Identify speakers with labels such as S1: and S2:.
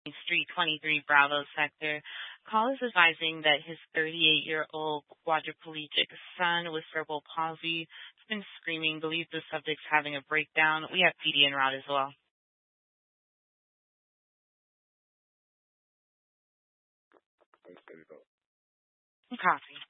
S1: Street 23 Bravo sector. Call is advising that his 38-year-old quadriplegic son with cerebral palsy has been screaming, believes the subject's having a breakdown. We have PD en route as well. Copy.